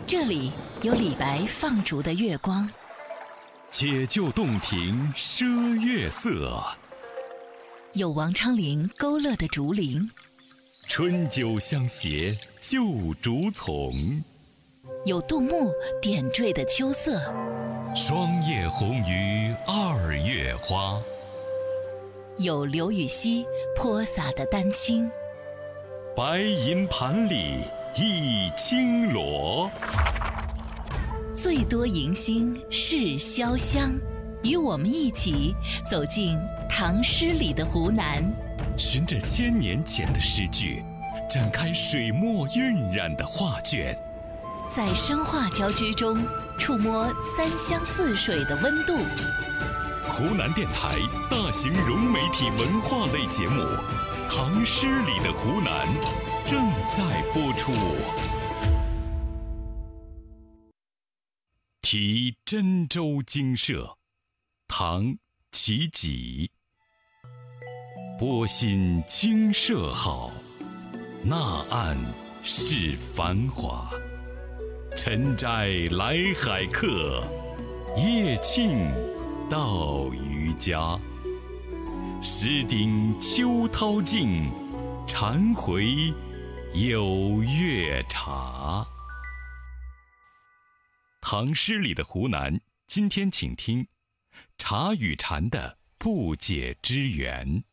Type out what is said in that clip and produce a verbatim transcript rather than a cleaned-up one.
这里有李白放逐的月光， 解救洞庭赊月色， 有王昌龄勾勒的竹林， 春酒相携旧竹丛， 有杜牧点缀的秋色， 霜叶红于二月花， 有刘禹锡泼洒的丹青， 白银盘里一青螺。 最多迎新是潇湘，与我们一起走进唐诗里的湖南， 循着千年前的诗句，展开水墨晕染的画卷， 在声画交织中触摸三湘四水的温度。 湖南电台大型融媒体文化类节目《唐诗里的湖南》正在播出。题真州精舍，唐·齐己。波心精舍好，那岸是繁华。晨斋来海客，夜庆到渔家。石鼎秋涛尽，禅回有月茶。唐诗里的湖南，今天请听茶与禅的不解之缘。